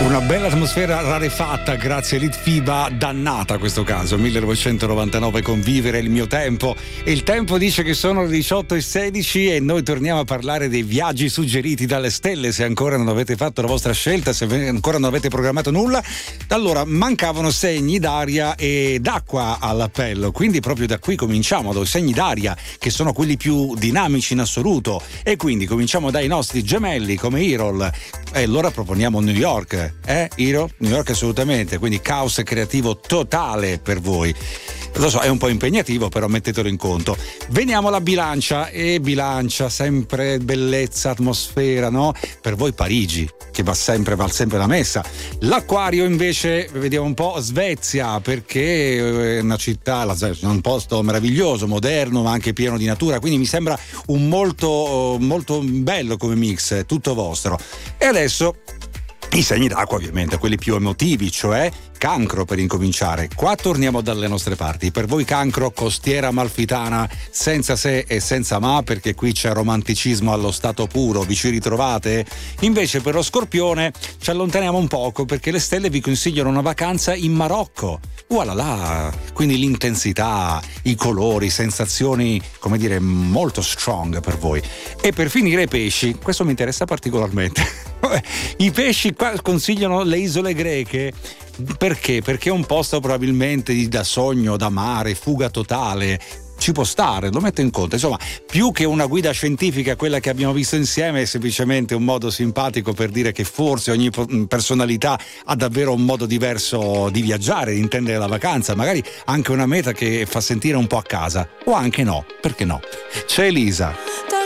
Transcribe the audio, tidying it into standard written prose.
Una bella atmosfera rarefatta grazie a Litfiba, dannata questo caso, 1999 con Vivere il mio tempo. E il tempo dice che sono le 18:16 e noi torniamo a parlare dei viaggi suggeriti dalle stelle. Se ancora non avete fatto la vostra scelta, se ancora non avete programmato nulla, allora mancavano segni d'aria e d'acqua all'appello, quindi proprio da qui cominciamo, dai segni d'aria che sono quelli più dinamici in assoluto, e quindi cominciamo dai nostri gemelli come Irol. E allora proponiamo New York. Iro? New York assolutamente, quindi caos creativo totale per voi. Lo so, è un po' impegnativo, però mettetelo in conto. Veniamo alla Bilancia, e Bilancia, sempre bellezza, atmosfera, no? Per voi Parigi, che va sempre la messa. L'Acquario invece, vediamo un po', Svezia, perché è una città, un posto meraviglioso, moderno, ma anche pieno di natura, quindi mi sembra un molto bello come mix, tutto vostro. E adesso i segni d'acqua, ovviamente, quelli più emotivi, cioè Cancro per incominciare. Qua torniamo dalle nostre parti. Per voi Cancro, costiera amalfitana, senza se e senza ma, perché qui c'è romanticismo allo stato puro, vi ci ritrovate? Invece per lo Scorpione ci allontaniamo un poco, perché le stelle vi consigliano una vacanza in Marocco. Voilà, quindi l'intensità, i colori, sensazioni, come dire, molto strong per voi. E per finire i pesci, questo mi interessa particolarmente. I pesci qua consigliano le isole greche. Perché? Perché è un posto probabilmente da sogno, da mare, fuga totale. Ci può stare, lo metto in conto. Insomma, più che una guida scientifica, quella che abbiamo visto insieme, è semplicemente un modo simpatico per dire che forse ogni personalità ha davvero un modo diverso di viaggiare, di intendere la vacanza, magari anche una meta che fa sentire un po' a casa, o anche no, perché no? C'è Elisa.